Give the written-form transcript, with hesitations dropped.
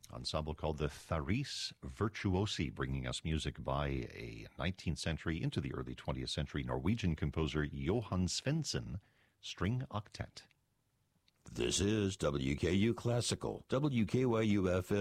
ensemble called the Tharis Virtuosi, bringing us music by a 19th century into the early 20th century Norwegian composer Johan Svendsen string octet. This is WKU Classical, WKYU FM.